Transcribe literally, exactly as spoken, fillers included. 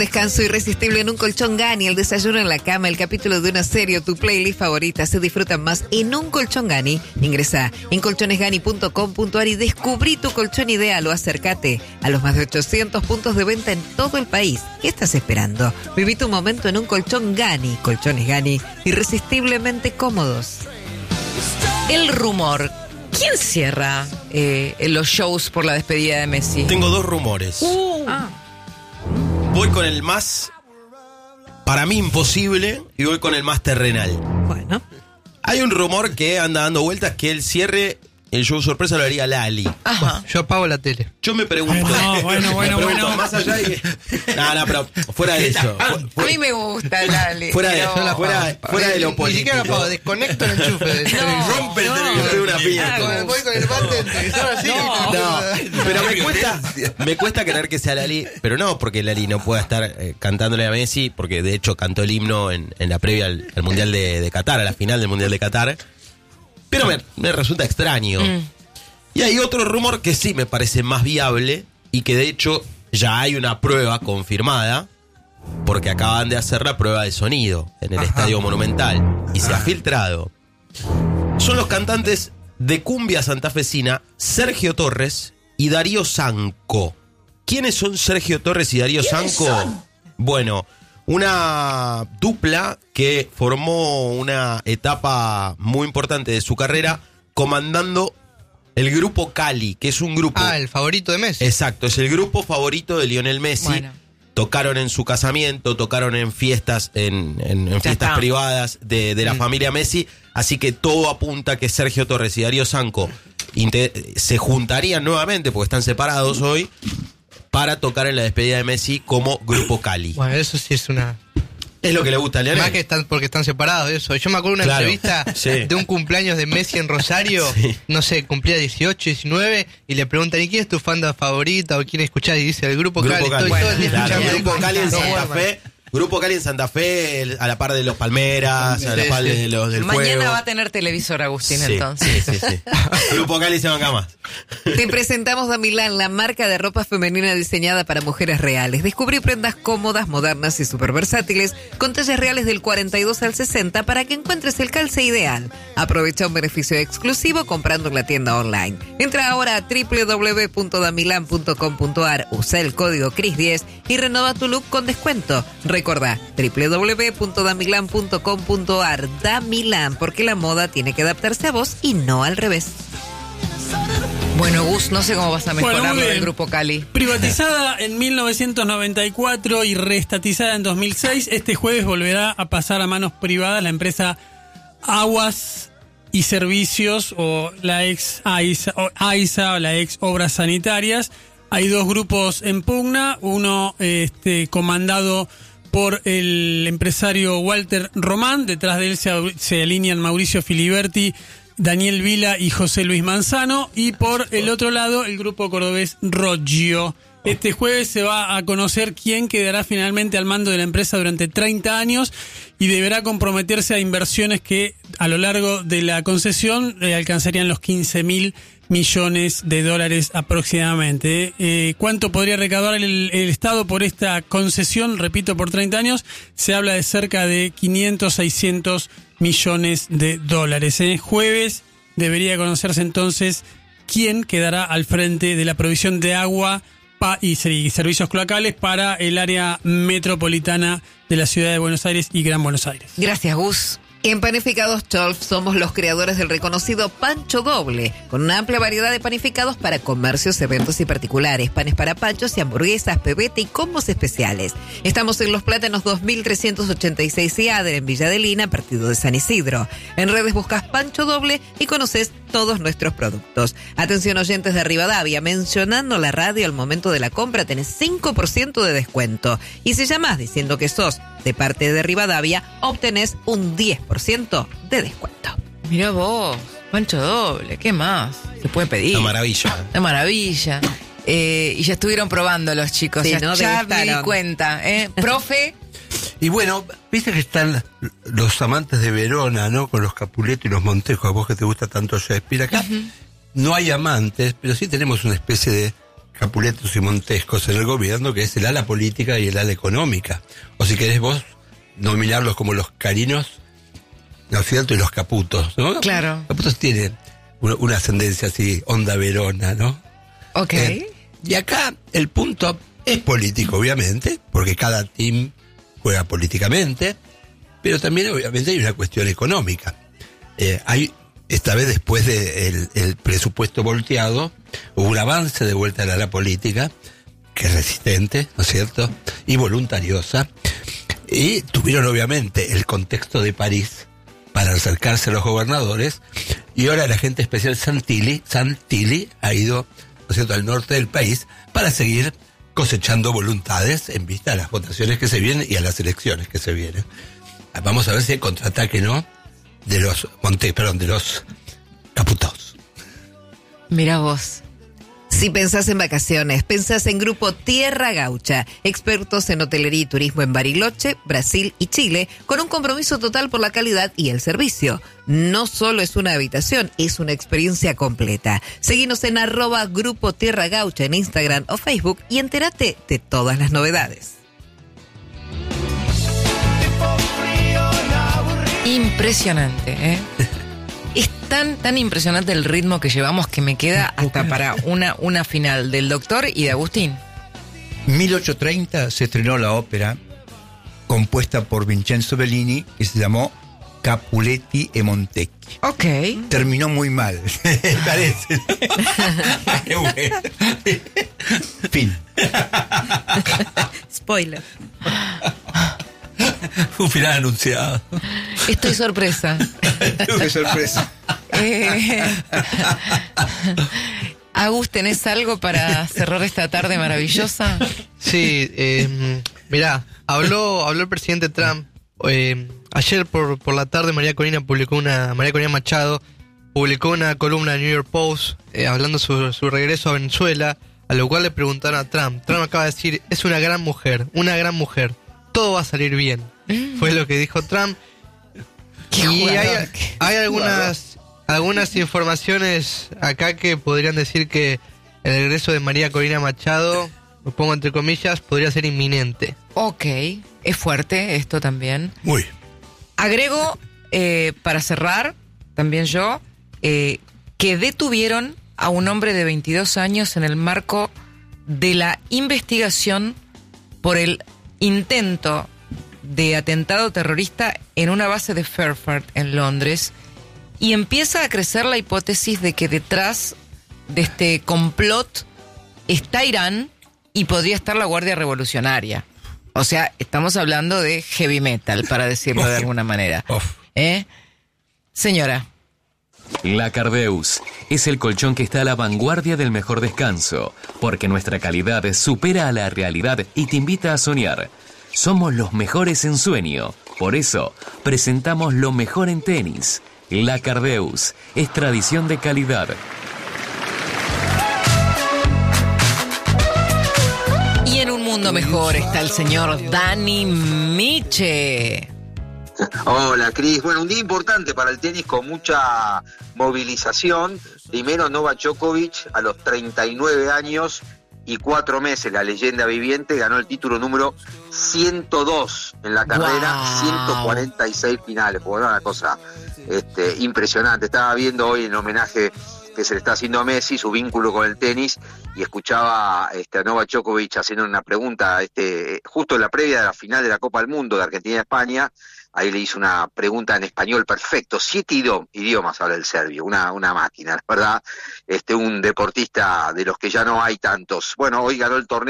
Descanso irresistible en un colchón Gani, el desayuno en la cama, el capítulo de una serie o tu playlist favorita se disfrutan más en un colchón Gani. Ingresa en colchones gani punto com punto a r y descubrí tu colchón ideal o acércate a los más de ochocientos puntos de venta en todo el país. ¿Qué estás esperando? Viví tu momento en un colchón Gani. Colchones Gani, irresistiblemente cómodos. El rumor. ¿Quién cierra eh, los shows por la despedida de Messi? Tengo dos rumores. Uh. Ah. Voy con el más, para mí, imposible, y voy con el más terrenal. Bueno. Hay un rumor que anda dando vueltas que el cierre, el show sorpresa lo haría Lali. Ajá. Yo apago la tele. Yo me pregunto... No, bueno, bueno, me pregunto, bueno. Más allá de... No, no, pero fuera de eso. A mí me gusta, Lali. Fuera de, pero- fuera, fuera de lo Ni político. siquiera apago, desconecto el enchufe. No, Rompe el no. televisor. Yo una piña. Con- Voy con el bate del televisor así. No. No, pero me cuesta, me cuesta creer que sea Lali, pero no porque Lali no pueda estar eh, cantándole a Messi, porque de hecho cantó el himno en, en la previa al, al Mundial de, de Qatar, a la final del Mundial de Qatar, pero me, me resulta extraño. Mm. Y hay otro rumor que sí me parece más viable y que de hecho ya hay una prueba confirmada, porque acaban de hacer la prueba de sonido en el Ajá. Estadio Monumental y se ha filtrado. Son los cantantes de cumbia santafesina Sergio Torres y Darío Sanco. ¿Quiénes son Sergio Torres y Darío Sanco? Bueno, una dupla que formó una etapa muy importante de su carrera comandando el grupo Cali, que es un grupo... Ah, el favorito de Messi. Exacto, es el grupo favorito de Lionel Messi. Bueno. Tocaron en su casamiento, tocaron en fiestas, en, en- en fiestas está. privadas de, de la Mm. familia Messi. Así que todo apunta a que Sergio Torres y Darío Sanco inte- se juntarían nuevamente, porque están separados hoy, para tocar en la despedida de Messi como grupo Cali. Bueno, eso sí es una... Es lo que le gusta a Lionel. Más que están porque están separados de eso. Yo me acuerdo de una Claro, entrevista sí. de un cumpleaños de Messi en Rosario. Sí. No sé, cumplía dieciocho, diecinueve. Y le preguntan, ¿y quién es tu fan favorita? ¿O quién escuchás? Y dice, el grupo, Grupo Cali. Cali. Estoy todo el día Claro, escuchando Grupo Cali en No Santa duerman. Fe. Grupo Cali en Santa Fe, el- a la par de los Palmeras, a la Sí, par sí. de los del Mañana Fuego. va a tener televisor, Agustín, Sí, entonces. Sí, sí, sí. Grupo Cali se banca más. Te presentamos Damilán, la marca de ropa femenina diseñada para mujeres reales. Descubrí prendas cómodas, modernas y súper versátiles, con tallas reales del cuarenta y dos al sesenta para que encuentres el calce ideal. Aprovecha un beneficio exclusivo comprando en la tienda online. Entra ahora a doble u doble u doble u punto damilan punto com punto a r, usa el código Cris diez y renova tu look con descuento. Recordá, doble u doble u doble u punto damilan punto com punto a r. Damilán, porque la moda tiene que adaptarse a vos y no al revés. Bueno, Gus, no sé cómo vas a mejorar Bueno, muy lo del bien. grupo Cali. Privatizada en mil novecientos noventa y cuatro y reestatizada en dos mil seis, este jueves volverá a pasar a manos privadas la empresa Aguas y Servicios, o la ex AISA, o AISA, o la ex Obras Sanitarias. Hay dos grupos en pugna, uno este, comandado por el empresario Walter Román. Detrás de él se, se alinean Mauricio Filiberti, Daniel Vila y José Luis Manzano. Y por el otro lado, el grupo cordobés Roggio. Este jueves se va a conocer quién quedará finalmente al mando de la empresa durante treinta años y deberá comprometerse a inversiones que a lo largo de la concesión eh, alcanzarían los quince mil millones de dólares aproximadamente. Eh, ¿Cuánto podría recaudar el, el Estado por esta concesión? Repito, por treinta años, se habla de cerca de quinientos, seiscientos millones de dólares. ¿eh? Jueves debería conocerse entonces quién quedará al frente de la provisión de agua pa- y ser- servicios cloacales para el área metropolitana de la ciudad de Buenos Aires y Gran Buenos Aires. Gracias, Gus. En Panificados Cholf somos los creadores del reconocido Pancho Doble, con una amplia variedad de panificados para comercios, eventos y particulares, panes para panchos y hamburguesas, pebete y combos especiales. Estamos en Los Plátanos dos mil trescientos ochenta y seis y Ader, en Villa Adelina, partido de San Isidro. En redes buscas Pancho Doble y conoces todos nuestros productos. Atención oyentes de Rivadavia, mencionando la radio al momento de la compra tenés cinco por ciento de descuento. Y si llamás diciendo que sos de parte de Rivadavia, obtenés un diez por ciento de descuento. Mirá vos, Pancho Doble, ¿qué más se puede pedir? Una maravilla. Una maravilla. Eh, y ya estuvieron probando los chicos, Sí, ya, ¿no? ya me di Degustaron. cuenta. ¿eh? Profe, Y bueno, viste que están los amantes de Verona, ¿no? Con los Capuleto y los Montejos, a vos que te gusta tanto Shakespeare. Acá no hay amantes, pero sí tenemos una especie de Capuletos y Montescos en el gobierno, que es el ala política y el ala económica. O si querés vos nominarlos como los Carinos, ¿no es cierto? Y los Caputos, ¿no? Claro. Caputos tienen una, una ascendencia así, onda Verona, ¿no? Ok. Eh, y acá el punto es político, obviamente, porque cada team juega políticamente, pero también obviamente hay una cuestión económica. Eh, hay, esta vez después del de el presupuesto volteado, hubo un avance de vuelta a la política, que es resistente, ¿no es cierto? Y voluntariosa. Y tuvieron obviamente el contexto de París para acercarse a los gobernadores, y ahora el agente especial Santilli, Santilli ha ido, ¿no es cierto?, al norte del país para seguir cosechando voluntades en vista a las votaciones que se vienen y a las elecciones que se vienen. Vamos a ver si hay contraataque, ¿no?, de los Monte, perdón, de los Caputos. Mira vos. Si pensás en vacaciones, pensás en Grupo Tierra Gaucha, expertos en hotelería y turismo en Bariloche, Brasil y Chile, con un compromiso total por la calidad y el servicio. No solo es una habitación, es una experiencia completa. Seguinos en arroba Grupo Tierra Gaucha en Instagram o Facebook y entérate de todas las novedades. Impresionante, ¿eh? Es tan, tan impresionante el ritmo que llevamos que me queda hasta para una, una final del Doctor y de Agustín. mil ochocientos treinta se estrenó la ópera compuesta por Vincenzo Bellini que se llamó Capuletti e Montecchi. Ok. Terminó muy mal, parece. Qué bueno. Fin. Spoiler. Un final anunciado. Estoy sorpresa. Qué sorpresa. Eh, Agus, ¿tenés algo para cerrar esta tarde maravillosa? Sí, eh, mirá, habló, habló el presidente Trump. Eh, ayer por, por la tarde María Corina publicó una, María Corina Machado publicó una columna en New York Post eh, hablando sobre su regreso a Venezuela, a lo cual le preguntaron a Trump. Trump acaba de decir, es una gran mujer, una gran mujer. Todo va a salir bien. Mm. Fue lo que dijo Trump. Qué y jugador, hay, qué hay algunas, algunas informaciones acá que podrían decir que el regreso de María Corina Machado, lo pongo entre comillas, podría ser inminente. Ok, es fuerte esto también. Muy. Agrego, eh, para cerrar, también yo, eh, que detuvieron a un hombre de veintidós años en el marco de la investigación por el intento de atentado terrorista en una base de Fairford en Londres, y empieza a crecer la hipótesis de que detrás de este complot está Irán y podría estar la Guardia Revolucionaria. O sea, estamos hablando de heavy metal, para decirlo de alguna manera. ¿Eh? Señora. La Cardeus es el colchón que está a la vanguardia del mejor descanso, porque nuestra calidad supera a la realidad y te invita a soñar. Somos los mejores en sueño, por eso presentamos lo mejor en tenis. La Cardeus es tradición de calidad. Y en un mundo mejor está el señor Dani Miche. Hola, Cris. Bueno, un día importante para el tenis con mucha movilización. Primero, Novak Djokovic, a los treinta y nueve años y cuatro meses, la leyenda viviente, ganó el título número ciento dos en la carrera, wow. ciento cuarenta y seis finales. Bueno, una cosa este, impresionante. Estaba viendo hoy el homenaje que se le está haciendo a Messi, su vínculo con el tenis, y escuchaba este, a Novak Djokovic haciendo una pregunta este, justo en la previa de la final de la Copa del Mundo de Argentina y España. Ahí le hizo una pregunta en español perfecto, siete idiomas, idiomas habla el serbio, una, una máquina, ¿verdad? Este, un deportista de los que ya no hay tantos. Bueno, hoy ganó el torneo.